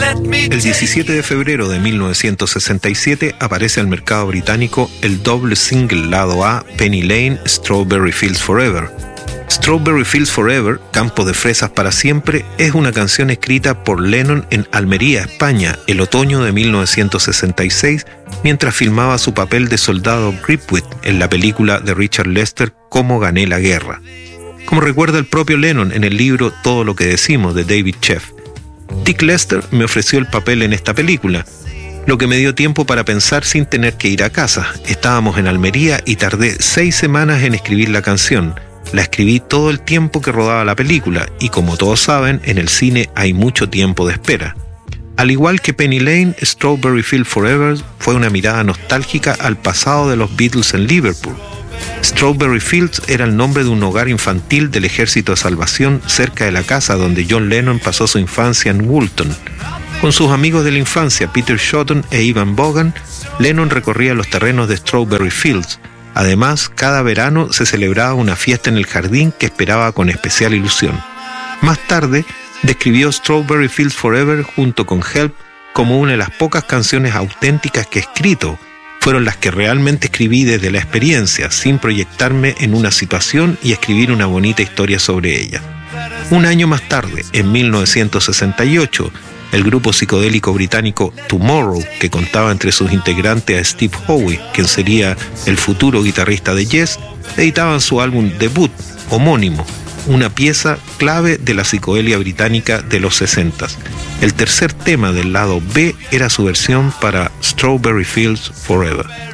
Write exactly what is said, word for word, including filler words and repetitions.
El diecisiete de febrero de mil novecientos sesenta y siete aparece al mercado británico el doble single lado A Penny Lane, Strawberry Fields Forever. Strawberry Fields Forever, Campo de Fresas para Siempre, es una canción escrita por Lennon en Almería, España, el otoño de mil novecientos sesenta y seis, mientras filmaba su papel de soldado Gripwith en la película de Richard Lester Cómo gané la guerra. Como recuerda el propio Lennon en el libro Todo lo que decimos de David Sheff, Dick Lester me ofreció el papel en esta película, lo que me dio tiempo para pensar sin tener que ir a casa. Estábamos en Almería y tardé seis semanas en escribir la canción. La escribí todo el tiempo que rodaba la película y, como todos saben, en el cine hay mucho tiempo de espera. Al igual que Penny Lane, Strawberry Fields Forever fue una mirada nostálgica al pasado de los Beatles en Liverpool. Strawberry Fields era el nombre de un hogar infantil del Ejército de Salvación cerca de la casa donde John Lennon pasó su infancia en Woolton. Con sus amigos de la infancia, Peter Shotton e Ivan Vaughan, Lennon recorría los terrenos de Strawberry Fields. Además, cada verano se celebraba una fiesta en el jardín que esperaba con especial ilusión. Más tarde, describió Strawberry Fields Forever junto con Help como una de las pocas canciones auténticas que he escrito. Fueron las que realmente escribí desde la experiencia, sin proyectarme en una situación y escribir una bonita historia sobre ella. Un año más tarde, en mil novecientos sesenta y ocho, el grupo psicodélico británico Tomorrow, que contaba entre sus integrantes a Steve Howe, quien sería el futuro guitarrista de Yes, editaban su álbum debut, homónimo, una pieza clave de la psicodelia británica de los sesentas. El tercer tema del lado B era su versión para Strawberry Fields Forever.